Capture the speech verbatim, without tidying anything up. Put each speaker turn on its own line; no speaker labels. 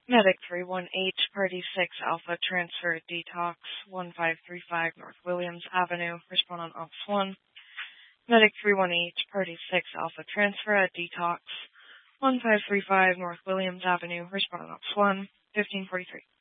Medic three one H, Party six Alpha, Transfer Detox, one five three five North Williams Avenue, respond on Ops one. Medic three one H, Party six Alpha, Transfer at Detox, one five three five North Williams Avenue, respond on Ops one, fifteen forty-three.